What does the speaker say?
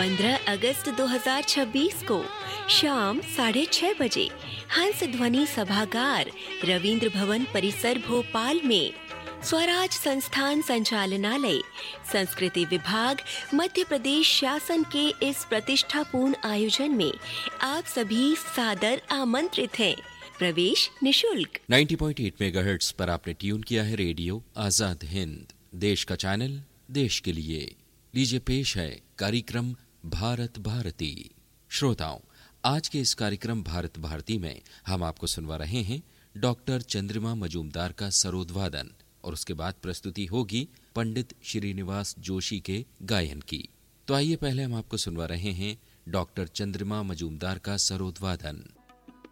15 अगस्त 2026 को शाम 6:30 बजे हंस ध्वनि सभागार, रविंद्र भवन परिसर, भोपाल में स्वराज संस्थान संचालनालय, संस्कृति विभाग, मध्य प्रदेश शासन के इस प्रतिष्ठापूर्ण आयोजन में आप सभी सादर आमंत्रित हैं। प्रवेश निशुल्क। 90.8 मेगाहर्ट्ज पर आपने ट्यून किया है रेडियो आजाद हिंद, देश का चैनल, देश के लिए। लीजिए पेश है कार्यक्रम भारत भारती। श्रोताओं, आज के इस कार्यक्रम भारत भारती में हम आपको सुनवा रहे हैं डॉक्टर चंद्रिमा मजूमदार का सरोदवादन, और उसके बाद प्रस्तुति होगी पंडित श्रीनिवास जोशी के गायन की। तो आइए पहले हम आपको सुनवा रहे हैं डॉक्टर चंद्रिमा मजूमदार का सरोदवादन।